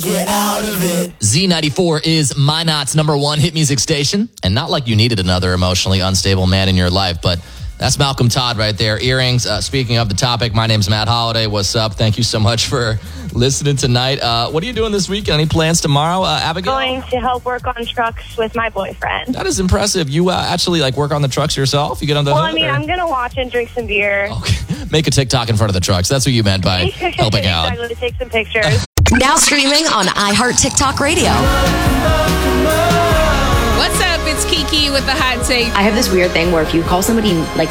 Get out of it. Z94 is Minot's number one hit music station. And not like you needed another emotionally unstable man in your life, but that's Malcolm Todd right there. Earrings. Speaking of the topic, my name's Matt Holliday. What's up? Thank you so much for listening tonight. What are you doing this weekend? Any plans tomorrow, Abigail? Going to help work on trucks with my boyfriend. That is impressive. You actually work on the trucks yourself? You get on the hood, I'm going to watch and drink some beer. Okay. Make a TikTok in front of the trucks. That's what you meant by helping out. Exactly. Take some pictures. Now streaming on iHeart TikTok Radio. What's up? It's Kiki with the hot take. I have this weird thing where if you call somebody